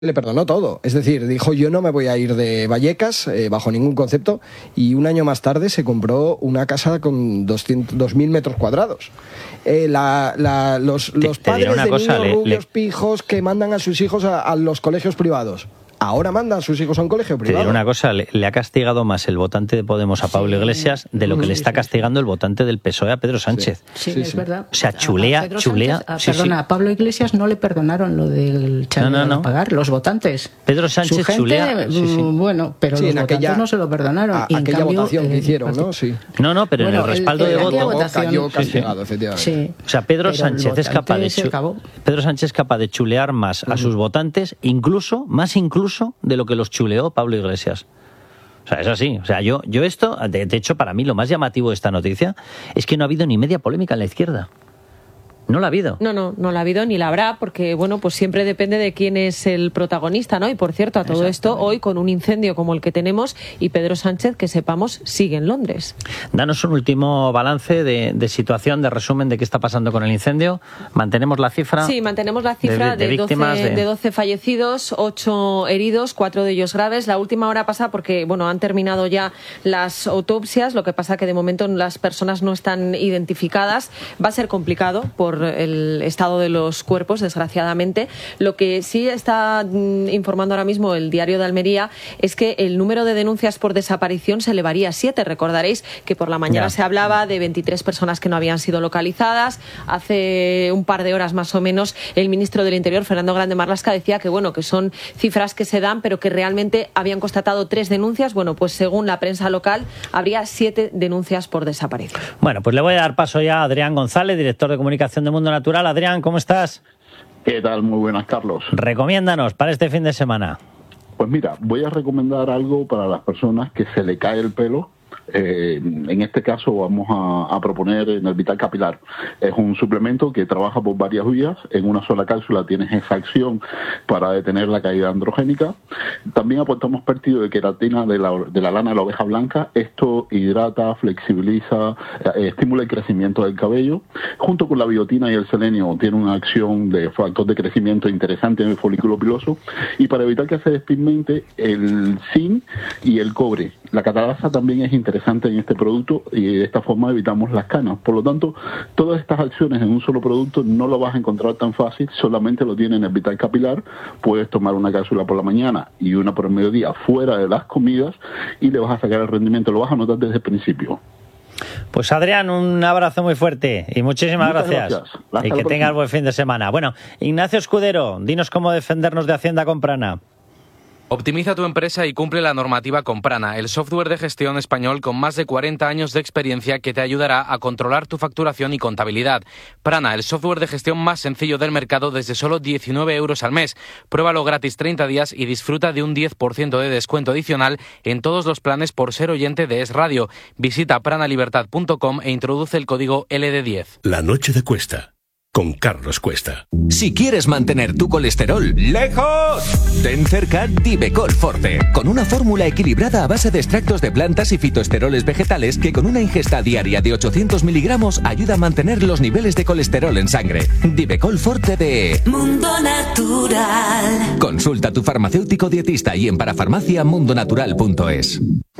le perdonó todo. Es decir, dijo, yo no me voy a ir de Vallecas bajo ningún concepto, y un año más tarde se compró una casa con 2.000 metros cuadrados. Los padres de niños rubios pijos que mandan a sus hijos a los colegios privados, ahora manda a sus hijos a un colegio privado. Te diré una cosa, le ha castigado más el votante de Podemos a Pablo Iglesias de lo que le está castigando el votante del PSOE a Pedro Sánchez. Sí, es verdad. O sea, chulea. A Pablo Iglesias no le perdonaron lo del chaval a pagar, los votantes. Pedro Sánchez su gente, chulea. Bueno, pero los votantes no se lo perdonaron. Aquella votación que hicieron, ¿no? Sí. No, pero en el respaldo de voto cayó castigado, efectivamente. Sí. O sea, Pedro Sánchez es capaz de chulear más a sus votantes, incluso de lo que los chuleó Pablo Iglesias. O sea, es así. O sea, yo esto, de hecho, para mí lo más llamativo de esta noticia es que no ha habido ni media polémica en la izquierda. No la ha habido. No la ha habido ni la habrá, porque bueno, pues siempre depende de quién es el protagonista, ¿no? Y por cierto, a todo esto, hoy con un incendio como el que tenemos, y Pedro Sánchez, que sepamos, sigue en Londres. Danos un último balance de situación, de resumen de qué está pasando con el incendio. ¿Mantenemos la cifra? Sí, mantenemos la cifra de víctimas, 12 fallecidos, 8 heridos, 4 de ellos graves. La última hora pasa porque, bueno, han terminado ya las autopsias, lo que pasa que de momento las personas no están identificadas. Va a ser complicado por el estado de los cuerpos, desgraciadamente. Lo que sí está informando ahora mismo el Diario de Almería es que el número de denuncias por desaparición se elevaría a 7. Recordaréis que por la mañana se hablaba de 23 personas que no habían sido localizadas. Hace un par de horas más o menos el ministro del Interior, Fernando Grande Marlaska, decía que bueno, que son cifras que se dan, pero que realmente habían constatado 3 denuncias. Bueno, pues según la prensa local habría 7 denuncias por desaparición. Bueno, pues le voy a dar paso ya a Adrián González, director de comunicación de Mundo Natural. Adrián, ¿cómo estás? ¿Qué tal? Muy buenas, Carlos. Recomiéndanos para este fin de semana. Pues mira, voy a recomendar algo para las personas que se le cae el pelo. En este caso vamos a proponer Nervital Capilar. Es un suplemento que trabaja por varias vías. En una sola cápsula tienes esa acción para detener la caída androgénica. También aportamos pértido de queratina de la lana de la oveja blanca. Esto hidrata, flexibiliza, estimula el crecimiento del cabello. Junto con la biotina y el selenio tiene una acción de factor de crecimiento interesante en el folículo piloso. Y para evitar que se despigmente, el zinc y el cobre. La catalasa también es interesante en este producto y de esta forma evitamos las canas. Por lo tanto, todas estas acciones en un solo producto no lo vas a encontrar tan fácil, solamente lo tiene en el Vital Capilar. Puedes tomar una cápsula por la mañana y una por el mediodía fuera de las comidas y le vas a sacar el rendimiento, lo vas a notar desde el principio. Pues Adrián, un abrazo muy fuerte y muchísimas gracias. Y que tengas buen fin de semana. Bueno, Ignacio Escudero, dinos cómo defendernos de Hacienda con Prana. Optimiza tu empresa y cumple la normativa con Prana, el software de gestión español con más de 40 años de experiencia que te ayudará a controlar tu facturación y contabilidad. Prana, el software de gestión más sencillo del mercado desde solo 19 euros al mes. Pruébalo gratis 30 días y disfruta de un 10% de descuento adicional en todos los planes por ser oyente de Es Radio. Visita pranalibertad.com e introduce el código LD10. La noche de Cuesta, con Carlos Cuesta. Si quieres mantener tu colesterol lejos, ten cerca Divecol Forte, con una fórmula equilibrada a base de extractos de plantas y fitoesteroles vegetales que con una ingesta diaria de 800 miligramos ayuda a mantener los niveles de colesterol en sangre. Divecol Forte de Mundo Natural. Consulta a tu farmacéutico dietista y en parafarmacia mundonatural.es.